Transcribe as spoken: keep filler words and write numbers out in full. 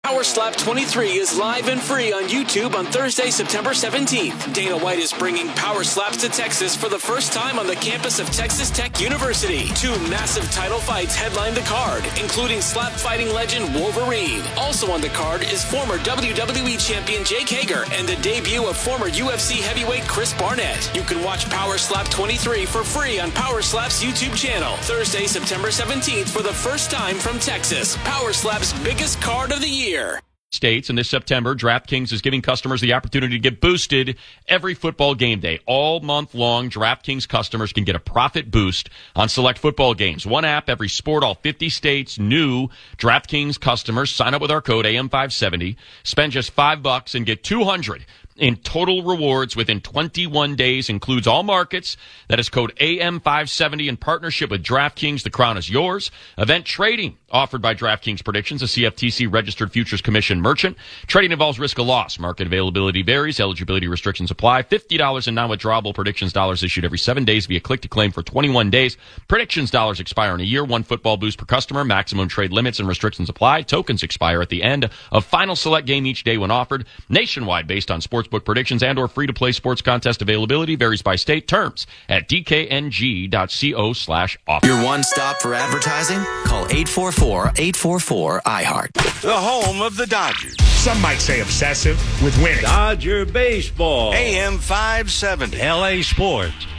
Power Slap twenty-three is live and free on YouTube on Thursday, September seventeenth. Dana White is bringing Power Slaps to Texas for the first time on the campus of Texas Tech University. Two massive title fights headline the card, including slap fighting legend Wolverine. Also on the card is former W W E champion Jake Hager and the debut of former U F C heavyweight Chris Barnett. You can watch Power Slap twenty-three for free on Power Slap's YouTube channel. Thursday, September seventeenth for the first time from Texas. Power Slap's biggest card of the year. States, and this September, DraftKings is giving customers the opportunity to get boosted every football game day. All month long, DraftKings customers can get a profit boost on select football games. One app, every sport, all fifty states. New DraftKings customers sign up with our code A M five seventy, spend just five bucks and get two hundred in total rewards within twenty-one days. Includes all markets. That is code A M five seventy in partnership with DraftKings. The crown is yours. Event trading offered by DraftKings Predictions, a C F T C registered futures commission merchant. Trading involves risk of loss. Market availability varies. Eligibility restrictions apply. fifty dollars in non-withdrawable predictions dollars issued every seven days via click to claim for twenty-one days. Predictions dollars expire in a year. One football boost per customer. Maximum trade limits and restrictions apply. Tokens expire at the end of final select game each day when offered. Nationwide based on sportsbook predictions and or free-to-play sports contest availability varies by state. Terms at d k n g dot co slash offer. Your one stop for advertising? Call eight four four, eight four four, I heart. The home of the Dodgers. Some might say obsessive with winning. Dodger baseball. A M five seventy. L A Sports.